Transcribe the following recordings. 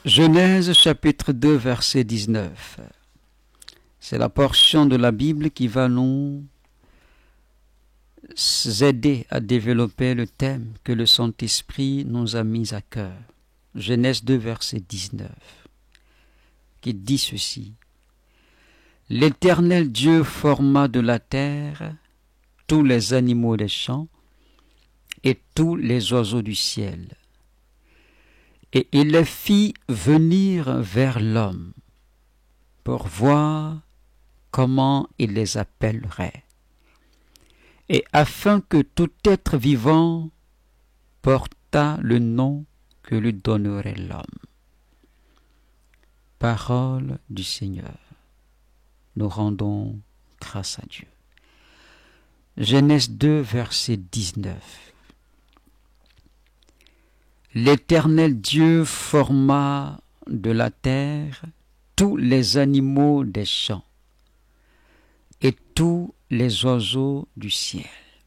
Genèse chapitre 2 verset 19. C'est la portion de la Bible qui va nous aider à développer le thème que le Saint-Esprit nous a mis à cœur. Genèse 2 verset 19 qui dit ceci. L'Éternel Dieu forma de la terre tous les animaux des champs et tous les oiseaux du ciel. Et il les fit venir vers l'homme pour voir comment il les appellerait, et afin que tout être vivant portât le nom que lui donnerait l'homme. Parole du Seigneur. Nous rendons grâce à Dieu. Genèse 2, verset 19. L'Éternel Dieu forma de la terre tous les animaux des champs et tous les oiseaux du ciel.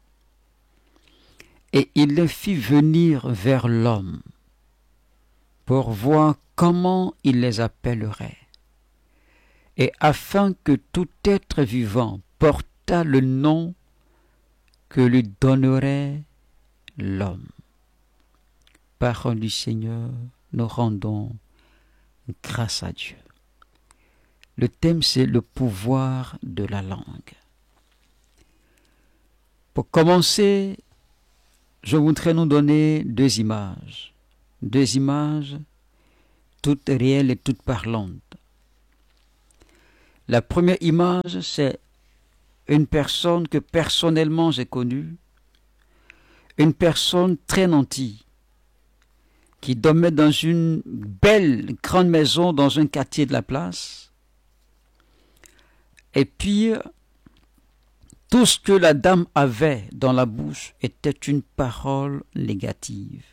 Et il les fit venir vers l'homme pour voir comment il les appellerait, et afin que tout être vivant portât le nom que lui donnerait l'homme. Parole du Seigneur, nous rendons grâce à Dieu. Le thème, c'est le pouvoir de la langue. Pour commencer, je voudrais nous donner deux images toutes réelles et toutes parlantes. La première image, c'est une personne que personnellement j'ai connue, une personne très nantie, qui dormait dans une belle grande maison dans un quartier de la place. Et puis, tout ce que la dame avait dans la bouche était une parole négative.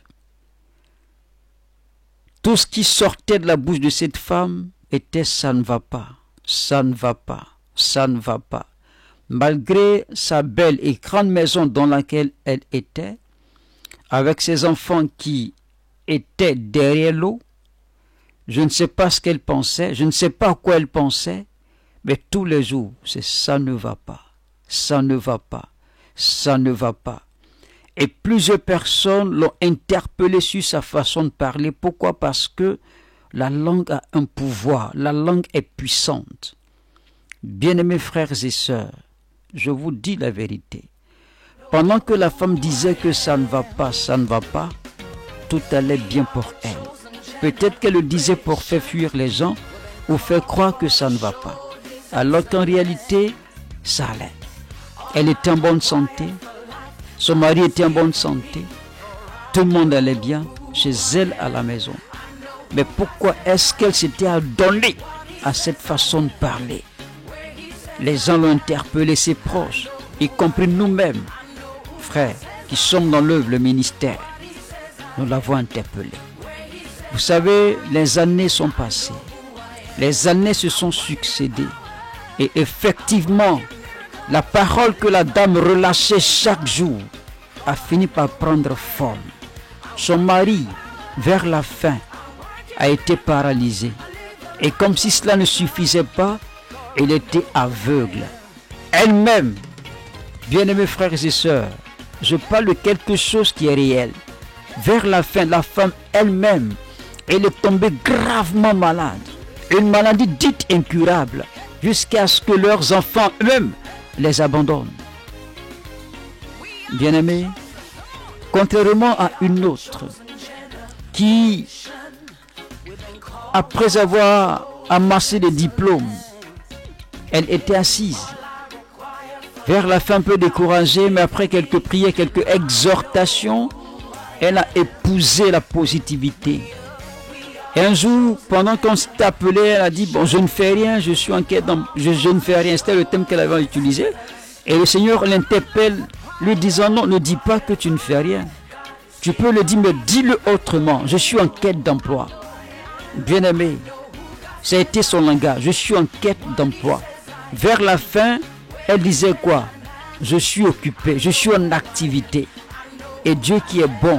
Tout ce qui sortait de la bouche de cette femme était « ça ne va pas, ça ne va pas, ça ne va pas ». Malgré sa belle et grande maison dans laquelle elle était, avec ses enfants qui était derrière l'eau, je ne sais pas ce qu'elle pensait, je ne sais pas à quoi elle pensait, mais tous les jours, c'est ça ne va pas, ça ne va pas, ça ne va pas. Et plusieurs personnes l'ont interpellé sur sa façon de parler. Pourquoi? Parce que la langue a un pouvoir, la langue est puissante. Bien-aimés frères et sœurs, je vous dis la vérité. Pendant que la femme disait que ça ne va pas, tout allait bien pour elle. Peut-être qu'elle le disait pour faire fuir les gens ou faire croire que ça ne va pas. Alors qu'en réalité, ça allait. Elle était en bonne santé, son mari était en bonne santé, tout le monde allait bien chez elle à la maison. Mais pourquoi est-ce qu'elle s'était adonnée à cette façon de parler? Les gens l'ont interpellé, ses proches, y compris nous-mêmes, frères, qui sommes dans l'œuvre, le ministère. Nous l'avons interpellé. Vous savez, les années sont passées. Les années se sont succédées. Et effectivement, la parole que la dame relâchait chaque jour a fini par prendre forme. Son mari, vers la fin, a été paralysé. Et comme si cela ne suffisait pas, elle était aveugle. Elle-même, bien-aimés frères et sœurs, je parle de quelque chose qui est réel. Vers la fin, la femme elle-même, elle est tombée gravement malade. Une maladie dite incurable, jusqu'à ce que leurs enfants eux-mêmes les abandonnent. Bien-aimés, contrairement à une autre, qui, après avoir amassé des diplômes, elle était assise. Vers la fin, un peu découragée, mais après quelques prières, quelques exhortations, elle a épousé la positivité. Et un jour, pendant qu'on s'est appelé, elle a dit, bon, je ne fais rien, je suis en quête, je ne fais rien. C'était le thème qu'elle avait utilisé. Et le Seigneur l'interpelle, lui disant, non, ne dis pas que tu ne fais rien. Tu peux le dire, mais dis-le autrement. Je suis en quête d'emploi. Bien-aimé, ça a été son langage. Je suis en quête d'emploi. Vers la fin, elle disait quoi? Je suis occupée, je suis en activité. Et Dieu qui est bon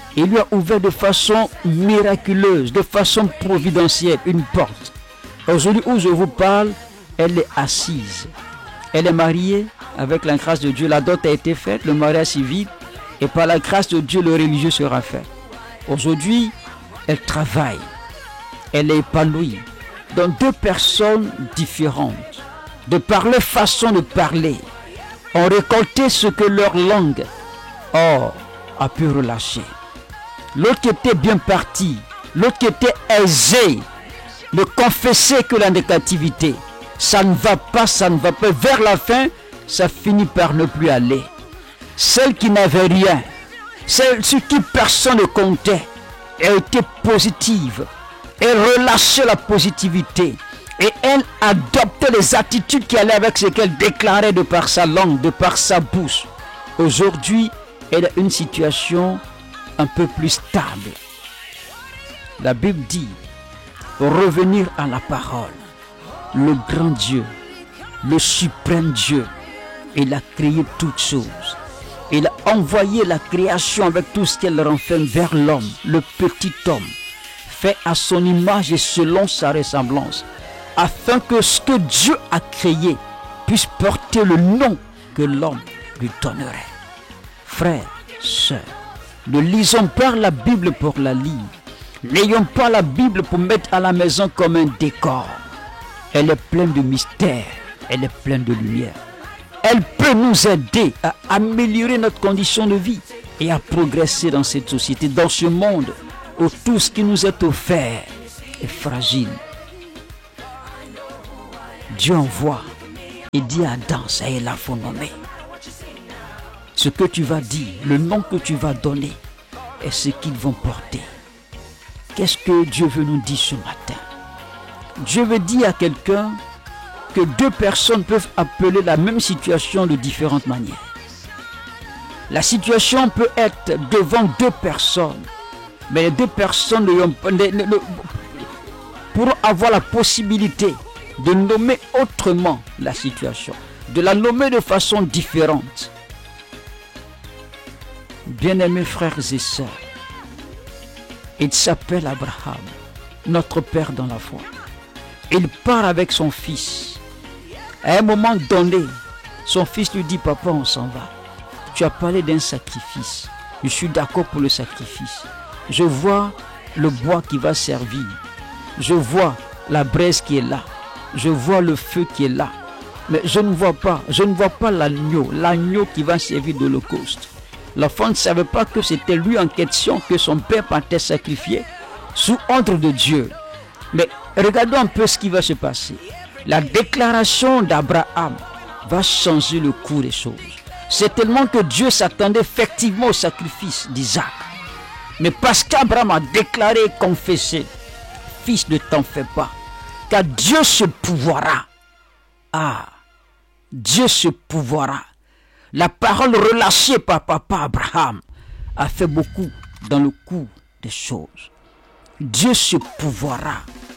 Il lui a ouvert de façon miraculeuse, de façon providentielle, une porte. Aujourd'hui où je vous parle, elle est assise. Elle est mariée avec la grâce de Dieu. La dot a été faite, le mariage civil. Et par la grâce de Dieu, le religieux sera fait. Aujourd'hui, elle travaille. Elle est épanouie dans deux personnes différentes. De par leur façon de parler, ont récolté ce que leur langue a pu relâcher. L'autre qui était bien parti, l'autre qui était aisé, ne confessait que la négativité. Ça ne va pas, ça ne va pas. Vers la fin, ça finit par ne plus aller. Celle qui n'avait rien, celle sur qui personne ne comptait, elle était positive. Elle relâchait la positivité. Et elle adoptait les attitudes qui allaient avec ce qu'elle déclarait de par sa langue, de par sa bouche. Aujourd'hui, elle a une situation un peu plus stable. La Bible dit, pour revenir à la parole, le grand Dieu, le suprême Dieu, il a créé toutes choses. Il a envoyé la création avec tout ce qu'elle renferme vers l'homme, le petit homme, fait à son image et selon sa ressemblance, afin que ce que Dieu a créé puisse porter le nom que l'homme lui donnerait. Frères, sœurs, ne lisons pas la Bible pour la lire. N'ayons pas la Bible pour mettre à la maison comme un décor. Elle est pleine de mystères, elle est pleine de lumière. Elle peut nous aider à améliorer notre condition de vie et à progresser dans cette société, dans ce monde où tout ce qui nous est offert est fragile. Dieu envoie et dit à Adam, ça y est, là, faut nommer. Ce que tu vas dire, le nom que tu vas donner est ce qu'ils vont porter. Qu'est-ce que Dieu veut nous dire ce matin? Dieu veut dire à quelqu'un que deux personnes peuvent appeler la même situation de différentes manières. La situation peut être devant deux personnes, mais les deux personnes pourront avoir la possibilité de nommer autrement la situation, de la nommer de façon différente. Bien-aimés frères et sœurs, il s'appelle Abraham, notre père dans la foi. Il part avec son fils. À un moment donné, son fils lui dit, papa, on s'en va. Tu as parlé d'un sacrifice. Je suis d'accord pour le sacrifice. Je vois le bois qui va servir. Je vois la braise qui est là. Je vois le feu qui est là. Mais je ne vois pas l'agneau qui va servir d'holocauste. L'enfant ne savait pas que c'était lui en question que son père partait sacrifier sous ordre de Dieu. Mais regardons un peu ce qui va se passer. La déclaration d'Abraham va changer le cours des choses. C'est tellement que Dieu s'attendait effectivement au sacrifice d'Isaac. Mais parce qu'Abraham a déclaré et confessé, fils, ne t'en fais pas, car Dieu se pourvoira. Dieu se pourvoira. La parole relâchée par papa Abraham a fait beaucoup dans le cours des choses. Dieu se pourvoira.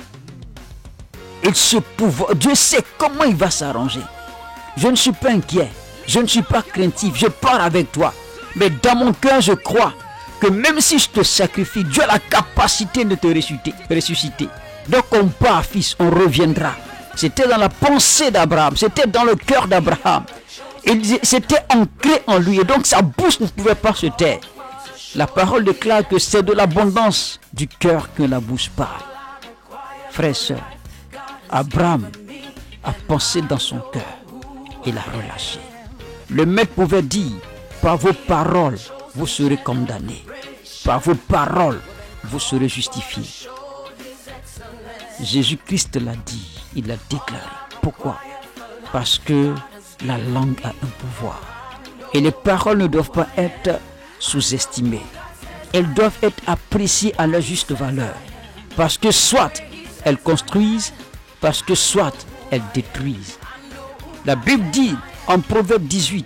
Dieu sait comment il va s'arranger. Je ne suis pas inquiet. Je ne suis pas craintif. Je pars avec toi. Mais dans mon cœur, je crois que même si je te sacrifie, Dieu a la capacité de te ressusciter. Donc on part, fils, on reviendra. C'était dans la pensée d'Abraham. C'était dans le cœur d'Abraham. C'était ancré en lui. Et donc sa bouche ne pouvait pas se taire. La parole déclare que c'est de l'abondance du cœur que la bouche parle. Frères et sœurs, Abraham a pensé dans son cœur. Il a relâché. Le maître pouvait dire, par vos paroles, vous serez condamnés. Par vos paroles, vous serez justifiés. Jésus-Christ l'a dit, il l'a déclaré. Pourquoi? Parce que la langue a un pouvoir. Et les paroles ne doivent pas être sous-estimées. Elles doivent être appréciées à leur juste valeur. Parce que soit elles construisent, parce que soit elles détruisent. La Bible dit en Proverbe 18,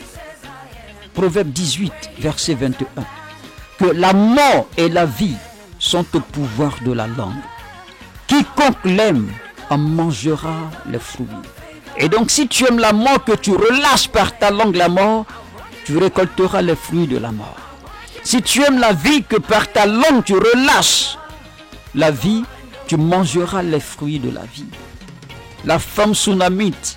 verset 21, que la mort et la vie sont au pouvoir de la langue. Quiconque l'aime en mangera les fruits. Et donc si tu aimes la mort, que tu relâches par ta langue la mort, tu récolteras les fruits de la mort. Si tu aimes la vie, que par ta langue tu relâches la vie, tu mangeras les fruits de la vie. La femme sunamite,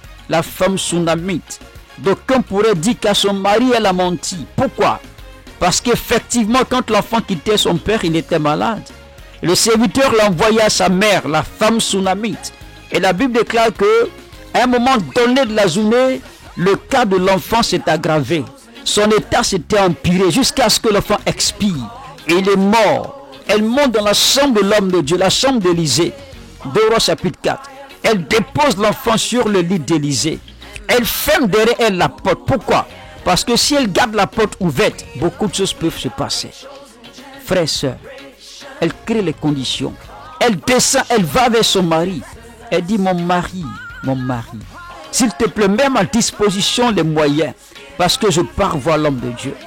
d'aucuns pourraient dire qu'à son mari elle a menti. Pourquoi? Parce qu'effectivement, quand l'enfant quittait son père, il était malade. Le serviteur l'envoyait à sa mère, la femme sunamite. Et la Bible déclare que à un moment donné de la journée, le cas de l'enfant s'est aggravé. Son état s'était empiré jusqu'à ce que l'enfant expire. Et il est mort. Elle monte dans la chambre de l'homme de Dieu, la chambre d'Élisée. 2 Rois chapitre 4. Elle dépose l'enfant sur le lit d'Élisée. Elle ferme derrière elle la porte. Pourquoi? Parce que si elle garde la porte ouverte, beaucoup de choses peuvent se passer. Frères et sœurs, elle crée les conditions. Elle descend, elle va vers son mari. Elle dit, mon mari, s'il te plaît, mets à ma disposition les moyens, parce que je pars voir l'homme de Dieu.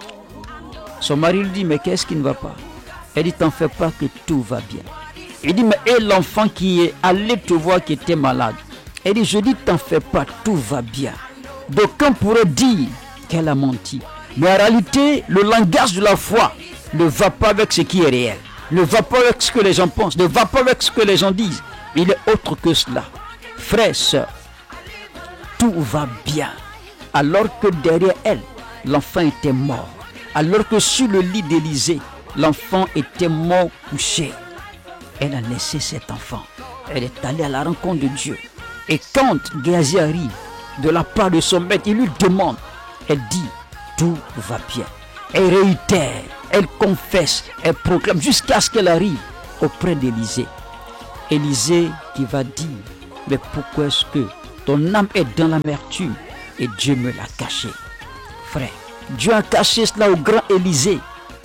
Son mari lui dit, mais qu'est-ce qui ne va pas? Elle dit, t'en fais pas, que tout va bien. Il dit, mais et l'enfant qui est allé te voir, qui était malade? Elle dit, je dis, t'en fais pas, tout va bien. D'aucuns pourraient dire qu'elle a menti. Mais en réalité, le langage de la foi ne va pas avec ce qui est réel. Ne va pas avec ce que les gens pensent. Ne va pas avec ce que les gens disent. Il est autre que cela. Frères, sœurs, tout va bien. Alors que derrière elle, l'enfant était mort. Alors que sur le lit d'Élisée, l'enfant était mort couché. Elle a laissé cet enfant. Elle est allée à la rencontre de Dieu. Et quand Géasi arrive, de la part de son maître, il lui demande. Elle dit, tout va bien. Elle réitère, elle confesse, elle proclame jusqu'à ce qu'elle arrive auprès d'Élisée. Élisée qui va dire, mais pourquoi est-ce que ton âme est dans l'amertume et Dieu me l'a caché? Frère, Dieu a caché cela au grand Élisée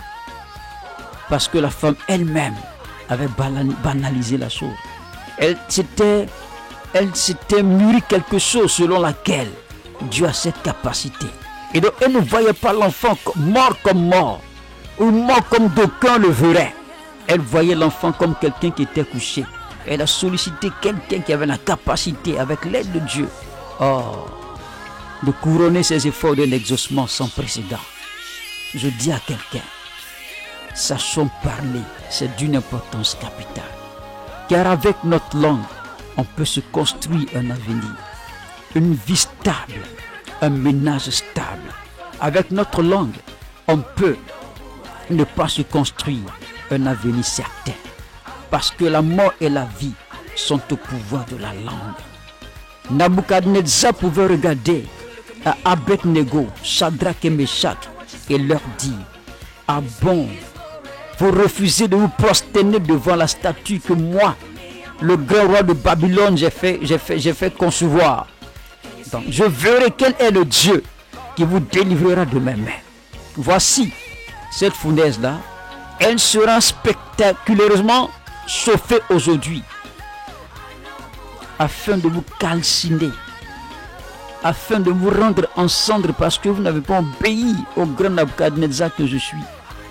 parce que la femme elle-même avait banalisé la chose. Elle s'était mûri quelque chose selon laquelle Dieu a cette capacité. Et donc elle ne voyait pas l'enfant mort comme mort, ou mort comme d'aucuns le verraient. Elle voyait l'enfant comme quelqu'un qui était couché. Elle a sollicité quelqu'un qui avait la capacité, avec l'aide de Dieu, de couronner ses efforts d'un exaucement sans précédent. Je dis à quelqu'un, sachons parler, c'est d'une importance capitale. Car avec notre langue, on peut se construire un avenir, une vie stable, un ménage stable. Avec notre langue, on peut ne pas se construire un avenir certain. Parce que la mort et la vie sont au pouvoir de la langue. Nabuchodonosor pouvait regarder à Abed-Nego, Shadrach et Meshach et leur dire, ah bon, vous refusez de vous prosterner devant la statue que moi, le grand roi de Babylone, j'ai fait concevoir. Donc, je verrai quel est le Dieu qui vous délivrera de mes mains. Voici cette fournaise-là. Elle sera spectaculairement chauffée aujourd'hui afin de vous calciner, afin de vous rendre en cendres parce que vous n'avez pas obéi au grand Nabuchodonosor que je suis.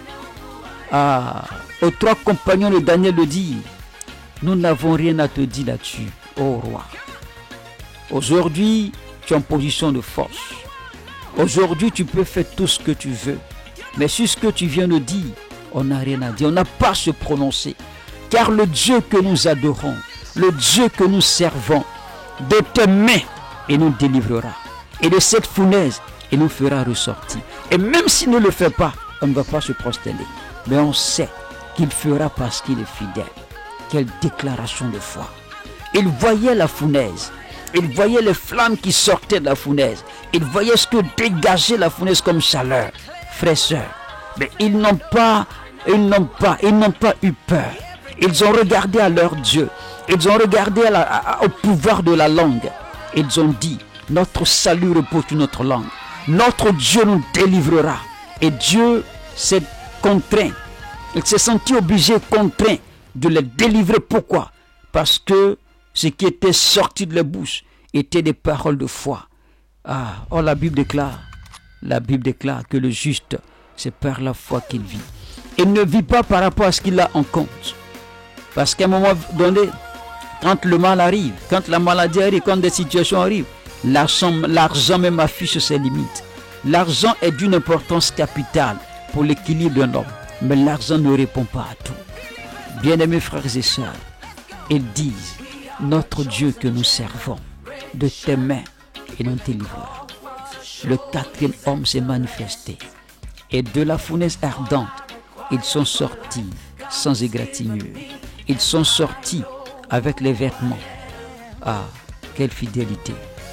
Aux 3 compagnons de Daniel le disent, nous n'avons rien à te dire là-dessus, ô roi. Aujourd'hui, tu es en position de force. Aujourd'hui, tu peux faire tout ce que tu veux. Mais sur ce que tu viens de dire, on n'a rien à dire. On n'a pas à se prononcer. Car le Dieu que nous adorons, le Dieu que nous servons, de tes mains, il nous délivrera. Et de cette fournaise, il nous fera ressortir. Et même s'il ne le fait pas, on ne va pas se prosterner. Mais on sait qu'il fera parce qu'il est fidèle. Quelle déclaration de foi. Il voyait la fournaise. Il voyait les flammes qui sortaient de la fournaise. Il voyait ce que dégageait la fournaise comme chaleur. Frères et sœurs, mais ils n'ont pas eu peur. Ils ont regardé à leur Dieu. Ils ont regardé au pouvoir de la langue. Ils ont dit, notre salut repose sur notre langue. Notre Dieu nous délivrera. Et Dieu s'est contraint. Il s'est senti obligé, contraint de les délivrer. Pourquoi? Parce que ce qui était sorti de la bouche étaient des paroles de foi. La Bible déclare que le juste, c'est par la foi qu'il vit. Il ne vit pas par rapport à ce qu'il a en compte. Parce qu'à un moment donné, quand le mal arrive, quand la maladie arrive, quand des situations arrivent, l'argent même affiche ses limites. L'argent est d'une importance capitale pour l'équilibre d'un homme. Mais l'argent ne répond pas à tout. Bien-aimés frères et sœurs, ils disent, notre Dieu que nous servons, de tes mains et non tes livreurs. Le quatrième homme s'est manifesté. Et de la fournaise ardente, ils sont sortis sans égratignure. Ils sont sortis avec les vêtements. Ah, quelle fidélité!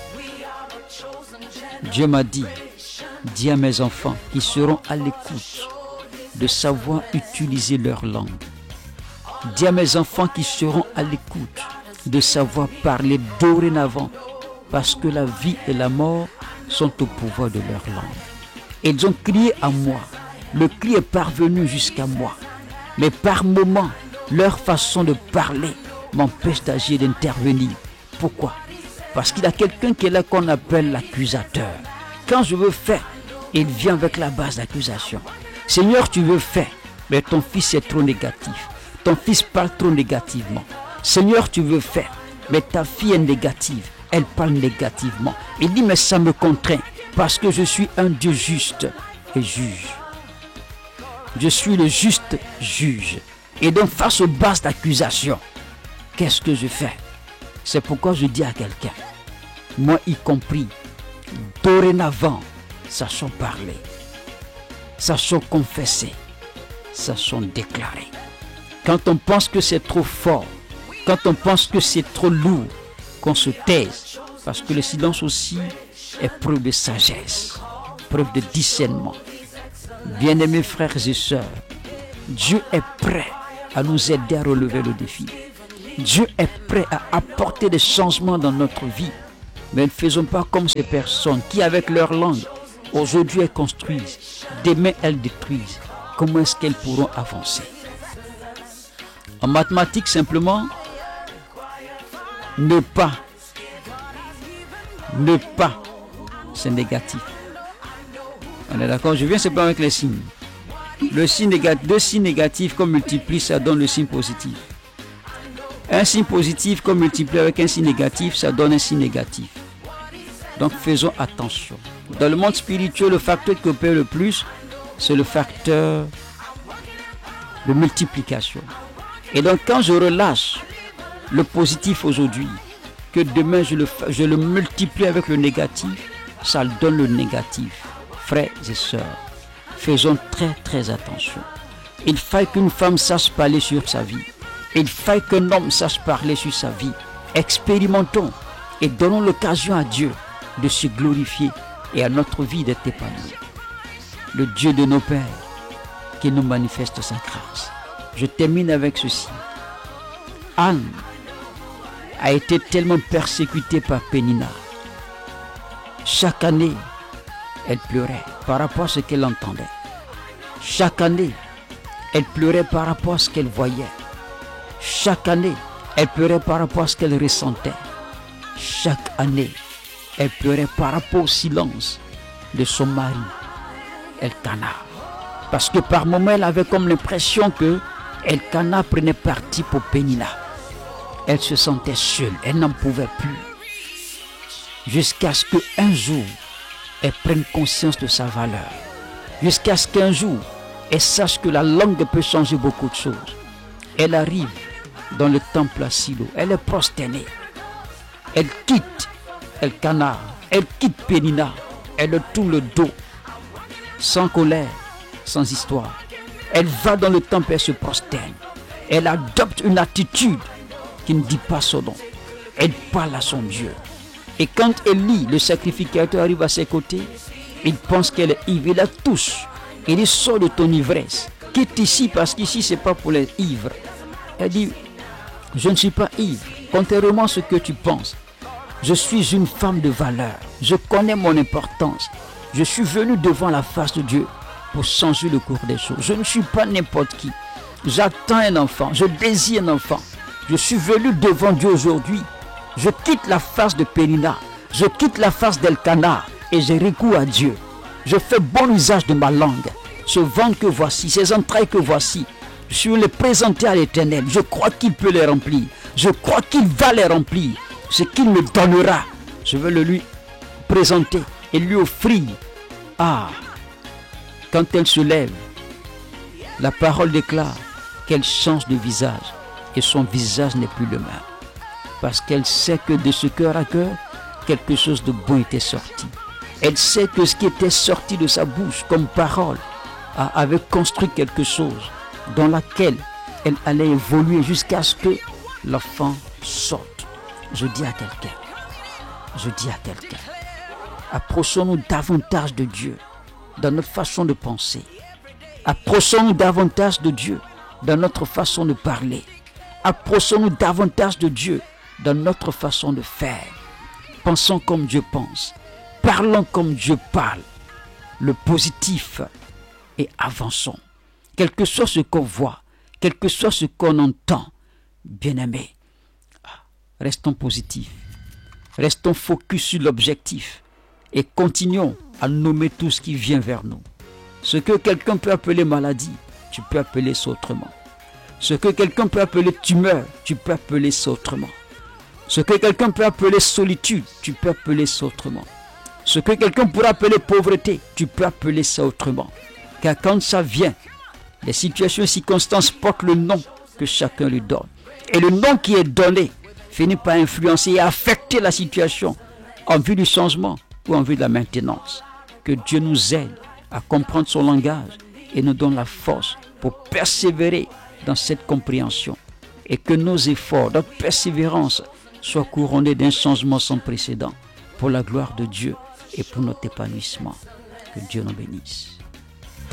Dieu m'a dit, dis à mes enfants qui seront à l'écoute de savoir utiliser leur langue. Dis à mes enfants qui seront à l'écoute de savoir parler dorénavant, parce que la vie et la mort sont au pouvoir de leur langue. Ils ont crié à moi, le cri est parvenu jusqu'à moi, mais par moments, leur façon de parler m'empêche d'agir, d'intervenir. Pourquoi? Parce qu'il y a quelqu'un qui est là qu'on appelle l'accusateur. Quand je veux faire, il vient avec la base d'accusation. Seigneur, tu veux faire, mais ton fils est trop négatif. Ton fils parle trop négativement. Seigneur, tu veux faire, mais ta fille est négative. Elle parle négativement. Il dit, mais ça me contraint, parce que je suis un Dieu juste et juge. Je suis le juste juge. Et donc, face aux bases d'accusation, qu'est-ce que je fais? C'est pourquoi je dis à quelqu'un, moi y compris, dorénavant, sachons parler, sachons confesser, sachons déclarer. Quand on pense que c'est trop fort, quand on pense que c'est trop lourd, qu'on se taise, parce que le silence aussi est preuve de sagesse, preuve de discernement. Bien-aimés frères et sœurs, Dieu est prêt à nous aider à relever le défi. Dieu est prêt à apporter des changements dans notre vie. Mais ne faisons pas comme ces personnes qui, avec leur langue, aujourd'hui elles construisent, demain elles détruisent. Comment est-ce qu'elles pourront avancer? En mathématiques, simplement, ne pas, c'est négatif. On est d'accord? Je viens simplement avec les signes. Le signe négatif, deux signes négatifs qu'on multiplie, ça donne le signe positif. Un signe positif qu'on multiplie avec un signe négatif, ça donne un signe négatif. Donc faisons attention. Dans le monde spirituel, le facteur qui opère le plus, c'est le facteur de multiplication. Et donc quand je relâche le positif aujourd'hui, que demain je le multiplie avec le négatif, ça donne le négatif. Frères et sœurs, faisons très très attention. Il faut qu'une femme sache parler sur sa vie. Il faut qu'un homme sache parler sur sa vie. Expérimentons et donnons l'occasion à Dieu de se glorifier et à notre vie d'être épanouie. Le Dieu de nos pères qui nous manifeste sa grâce. Je termine avec ceci. Anne a été tellement persécutée par Pénina. Chaque année, elle pleurait par rapport à ce qu'elle entendait. Chaque année, elle pleurait par rapport à ce qu'elle voyait. Chaque année, elle pleurait par rapport à ce qu'elle ressentait. Chaque année, elle pleurait par rapport au silence de son mari, Elkana. Parce que par moments, elle avait comme l'impression que Elkana prenait parti pour Pénina. Elle se sentait seule, elle n'en pouvait plus. Jusqu'à ce qu'un jour, elle prenne conscience de sa valeur. Jusqu'à ce qu'un jour, elle sache que la langue peut changer beaucoup de choses. Elle arrive dans le temple à Silo. Elle est prosternée. Elle quitte Elkana. Elle quitte Pénina. Elle tourne le dos. Sans colère, sans histoire. Elle va dans le temple et elle se prosterne. Elle adopte une attitude qui ne dit pas son nom. Elle parle à son Dieu. Et quand Élie, le sacrificateur, arrive à ses côtés, il pense qu'elle est ivre. Il la touche. Il dit, sors de ton ivresse. Quitte ici parce qu'ici, ce n'est pas pour les ivres. Elle dit, je ne suis pas ivre. Contrairement à ce que tu penses, je suis une femme de valeur. Je connais mon importance. Je suis venu devant la face de Dieu pour changer le cours des choses. Je ne suis pas n'importe qui. J'attends un enfant. Je désire un enfant. Je suis venu devant Dieu aujourd'hui. Je quitte la face de Pénina. Je quitte la face d'Elkana et je recours à Dieu. Je fais bon usage de ma langue. Ce ventre que voici, ces entrailles que voici, je vais les présenter à l'Éternel. Je crois qu'il peut les remplir. Je crois qu'il va les remplir. Ce qu'il me donnera, je vais le lui présenter et lui offrir. Ah, quand elle se lève, La parole déclare qu'elle change de visage et son visage n'est plus le même. Parce qu'elle sait que de ce cœur à cœur, quelque chose de bon était sorti. Elle sait que ce qui était sorti de sa bouche comme parole avait construit quelque chose dans laquelle elle allait évoluer jusqu'à ce que l'enfant sorte. Je dis à quelqu'un, approchons-nous davantage de Dieu dans notre façon de penser. Approchons-nous davantage de Dieu dans notre façon de parler. Approchons-nous davantage de Dieu dans notre façon de faire. Pensons comme Dieu pense. Parlons comme Dieu parle. Le positif et avançons. Quel que soit ce qu'on voit, quel que soit ce qu'on entend, bien-aimés, restons positifs. Restons focus sur l'objectif et continuons à nommer tout ce qui vient vers nous. Ce que quelqu'un peut appeler maladie, tu peux appeler ça autrement. Ce que quelqu'un peut appeler tumeur, tu peux appeler ça autrement. Ce que quelqu'un peut appeler solitude, tu peux appeler ça autrement. Ce que quelqu'un pourrait appeler pauvreté, tu peux appeler ça autrement. Car quand ça vient, les situations et circonstances portent le nom que chacun lui donne. Et le nom qui est donné finit par influencer et affecter la situation en vue du changement ou en vue de la maintenance. Que Dieu nous aide à comprendre son langage et nous donne la force pour persévérer dans cette compréhension. Et que nos efforts, notre persévérance soient couronnés d'un changement sans précédent pour la gloire de Dieu et pour notre épanouissement. Que Dieu nous bénisse.